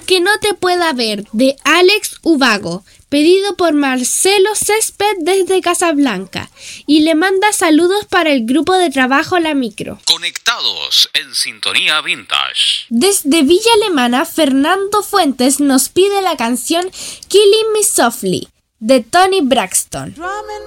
Aunque no te pueda ver, de Alex Ubago, pedido por Marcelo Césped desde Casablanca, y le manda saludos para el grupo de trabajo La Micro. Conectados en Sintonía Vintage. Desde Villa Alemana, Fernando Fuentes nos pide la canción Killing Me Softly, de Toni Braxton.